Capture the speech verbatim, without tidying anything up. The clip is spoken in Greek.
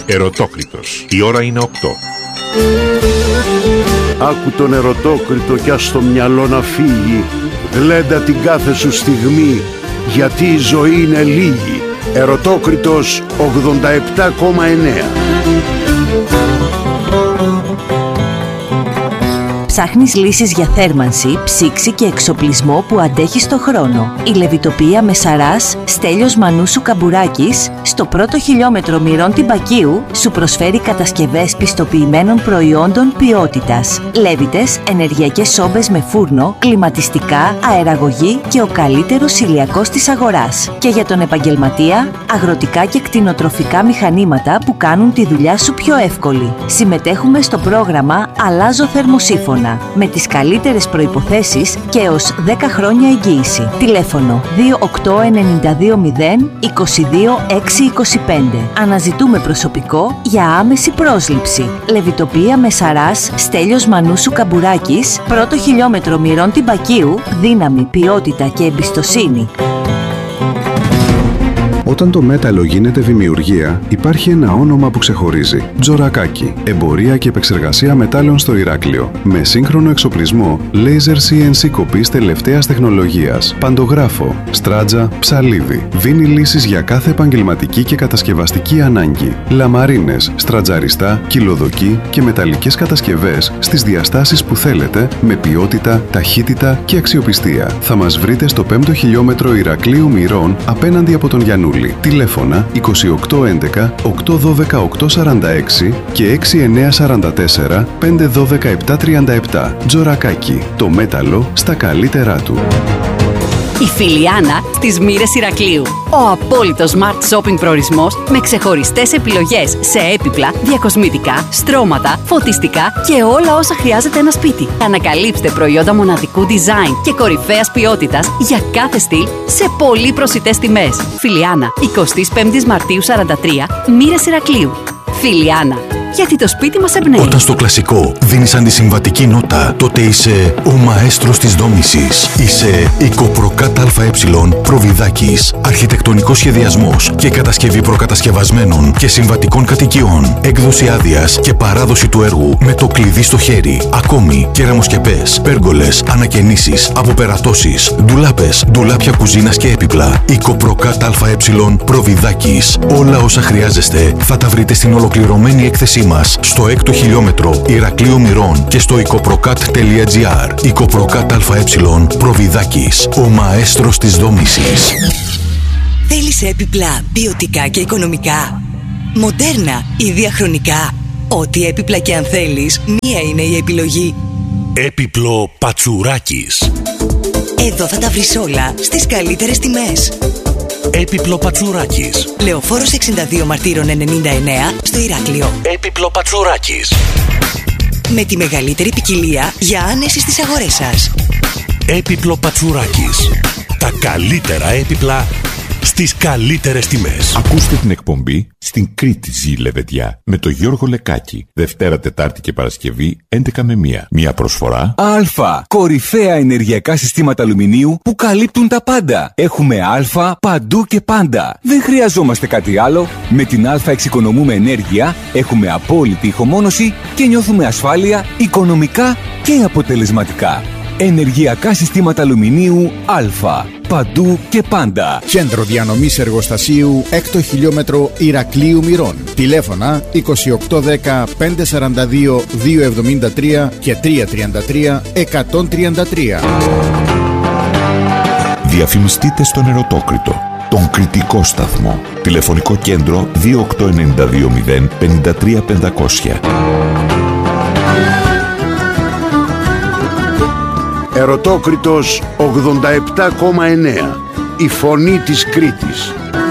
Ερωτόκριτος. Η ώρα είναι οκτώ. Άκου τον ερωτόκριτο κι ας το μυαλό να φύγει. Γλέντα την κάθε σου στιγμή, γιατί η ζωή είναι λίγη. Ερωτόκριτος ογδόντα επτά κόμμα εννέα. Ψάχνεις λύσεις για θέρμανση, ψήξη και εξοπλισμό που αντέχει στο χρόνο. Η Λεβιτοπία Μεσαράς Στέλιος Μανούσου Καμπουράκης στο πρώτο χιλιόμετρο Μυρών Τυμπακίου σου προσφέρει κατασκευές πιστοποιημένων προϊόντων ποιότητας. Λέβητες, ενεργειακές σόμπες με φούρνο, κλιματιστικά, αεραγωγή και ο καλύτερος ηλιακός της αγοράς. Και για τον επαγγελματία, αγροτικά και κτηνοτροφικά μηχανήματα που κάνουν τη δουλειά σου πιο εύκολη. Συμμετέχουμε στο πρόγραμμα Αλλάζω Θερμοσύφωνα με τις καλύτερες προϋποθέσεις και έως δέκα χρόνια εγγύηση. Τηλέφωνο δύο οκτώ εννιά δύο μηδέν είκοσι δύο έξι είκοσι πέντε. Αναζητούμε προσωπικό για άμεση πρόσληψη. Λεβιτοπία Μεσαράς Στέλιος Μανούσου Καμπουράκης, πρώτο χιλιόμετρο Μυρών Τυμπακίου, δύναμη, ποιότητα και εμπιστοσύνη. Όταν το μέταλλο γίνεται δημιουργία, υπάρχει ένα όνομα που ξεχωρίζει. Τζορακάκι. Εμπορία και επεξεργασία μετάλλων στο Ηράκλειο. Με σύγχρονο εξοπλισμό, laser σι εν σι κοπής τελευταίας τεχνολογίας, παντογράφο, στράτζα, ψαλίδι. Δίνει λύσεις για κάθε επαγγελματική και κατασκευαστική ανάγκη. Λαμαρίνες, στρατζαριστά, κυλοδοκή και μεταλλικές κατασκευές στις διαστάσεις που θέλετε, με ποιότητα, ταχύτητα και αξιοπιστία. Θα μας βρείτε στο πέμπτο χιλιόμετρο Ηρακλείου Μυρών απέναντι από τον Γιαννούλη. Τηλέφωνα είκοσι οκτώ έντεκα οκτακόσια δώδεκα οκτακόσια σαράντα έξι και έξι εννιά τέσσερα τέσσερα πέντε ένα δύο επτά τρία επτά. Τζορακάκι. Το μέταλλο στα καλύτερά του. Η Φιλιάνα στις Μοίρες Ηρακλείου. Ο απόλυτος smart shopping προορισμός με ξεχωριστές επιλογές σε έπιπλα, διακοσμητικά, στρώματα, φωτιστικά και όλα όσα χρειάζεται ένα σπίτι. Ανακαλύψτε προϊόντα μοναδικού design και κορυφαίας ποιότητας για κάθε στυλ σε πολύ προσιτές τιμές. Φιλιάνα, εικοστή πέμπτη Μαρτίου σαράντα τρία, Μοίρες Ηρακλείου. Φιλιάνα. Γιατί το σπίτι μας εμπνέει. Όταν στο κλασικό δίνεις αντισυμβατική νότα, τότε είσαι ο μαέστρος της δόμησης. Είσαι Οικοπροκάτ ΑΕ Προβιδάκης. Αρχιτεκτονικός σχεδιασμός και κατασκευή προκατασκευασμένων και συμβατικών κατοικιών. Έκδοση άδειας και παράδοση του έργου με το κλειδί στο χέρι. Ακόμη κεραμοσκεπές, πέργολες, ανακαινήσεις, αποπερατώσεις, ντουλάπες, ντουλάπια κουζίνας και έπιπλα. Οικοπροκάτ ΑΕ Προβιδάκης. Όλα όσα χρειάζεστε θα τα βρείτε στην ολοκληρωμένη έκθεσή μας στο έκτο χιλιόμετρο Ηρακλείου Μυρών και στο οικοπροκάτ τελεία τζι άρ. Οικοπροκάτ ΑΕ Προβιδάκης, ο μαέστρος της δόμησης. Θέλεις έπιπλα ποιοτικά και οικονομικά, μοντέρνα ή διαχρονικά? Ό,τι έπιπλα και αν θέλεις, μία είναι η επιλογή. Έπιπλο Πατσουράκης. Εδώ θα τα βρεις όλα στις καλύτερες τιμές. Έπιπλο Πατσουράκης. Λεωφόρος εξήντα δύο Μαρτύρων ενενήντα εννέα στο Ηράκλειο. Έπιπλο Πατσουράκης. Με τη μεγαλύτερη ποικιλία για άνεση στις αγορές σας. Έπιπλο Πατσουράκης. Τα καλύτερα έπιπλα στις καλύτερες τιμές. Ακούστε την εκπομπή «Στην Κρήτη ζει η Λεβεντιά» με τον Γιώργο Λεκάκη. Δευτέρα, Τετάρτη και Παρασκευή έντεκα με μία. Μία προσφορά Α. Κορυφαία ενεργειακά συστήματα αλουμινίου που καλύπτουν τα πάντα. Έχουμε Α παντού και πάντα. Δεν χρειαζόμαστε κάτι άλλο. Με την Α εξοικονομούμε ενέργεια, έχουμε απόλυτη ηχομόνωση και νιώθουμε ασφάλεια οικονομικά και αποτελεσματικά. Ενεργειακά συστήματα αλουμινίου Α. Παντού και πάντα. Κέντρο διανομής εργοστασίου έκτο χιλιόμετρο Ηρακλείου Μυρών. Τηλέφωνα είκοσι οκτώ δέκα πεντακόσια σαράντα δύο διακόσια εβδομήντα τρία και τριακόσια τριάντα τρία εκατόν τριάντα τρία. Διαφημιστείτε στον Ερωτόκριτο, τον κριτικό σταθμό. Τηλεφωνικό κέντρο δύο οκτώ εννιά δύο μηδέν πέντε τρία πεντακόσια. Ερωτόκριτος ογδόντα επτά κόμμα εννέα. Η φωνή της Κρήτης.